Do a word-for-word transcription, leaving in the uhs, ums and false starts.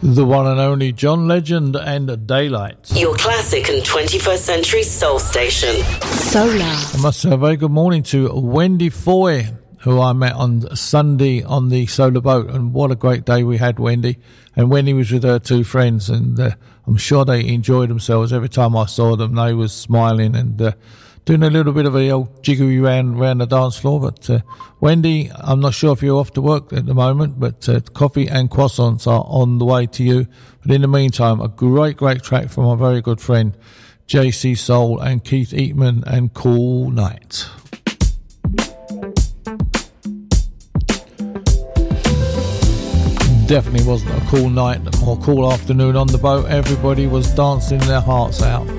The one and only John Legend and Daylight. Your classic and twenty-first century soul station. Solar. I must say a very good morning to Wendy Foy, who I met on Sunday on the solar boat, and what a great day we had, Wendy. And Wendy was with her two friends, and uh, I'm sure they enjoyed themselves. Every time I saw them, they was smiling and uh, doing a little bit of a old jiggery round, round the dance floor. But uh, Wendy, I'm not sure if you're off to work at the moment, but uh, coffee and croissants are on the way to you. But in the meantime, a great, great track from my very good friend J C Soul and Keith Eatman and Cool Night. Definitely wasn't a cool night or cool afternoon on the boat. Everybody was dancing their hearts out.